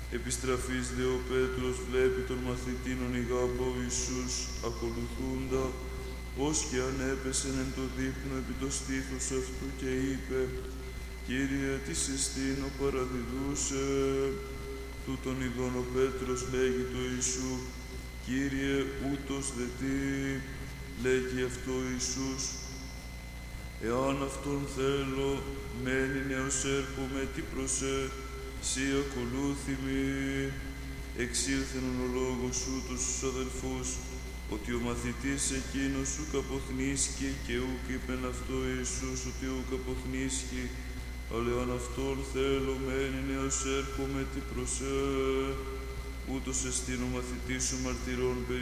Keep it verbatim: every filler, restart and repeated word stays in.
Επιστραφής δε ο Πέτρος βλέπει τον μαθητήνον ηγάπα ο Ιησούς ακολουθούντα, ως και αν έπεσεν εν το δείπνο επί το στήθος αυτού και είπε «Κύριε, τις εστίν ο παραδιδούσε». Τούτον ειδών ο Πέτρος λέγει το Ιησού «Κύριε, ούτως δε τι». Λέγει αυτό ο Ιησούς «Εάν αυτόν θέλω, μένει νέος έρχομαι, τι προσέ, σύ ακολούθη μη». Εξήλθεν ο λόγος ούτως στους αδελφούς, ότι ο μαθητής εκείνος ουκ αποθνίσκει και ουκ είπεν αυτό ο Ιησούς ότι ουκ αποθνίσκει, αλλά αν αυτόν θέλω, μένει νέος έρχομαι, τι προσέ. Ούτως εστίν ο μαθητής σου μαρτυρών περί